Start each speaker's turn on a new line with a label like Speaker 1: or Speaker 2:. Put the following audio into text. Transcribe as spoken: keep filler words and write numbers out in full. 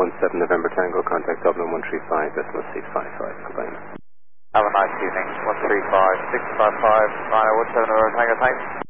Speaker 1: one seven November Tango, contact Dublin one three five, decimal six five five. Goodbye.
Speaker 2: Have a nice evening. one three five, six five five, nine oh one seven November Tango, thanks.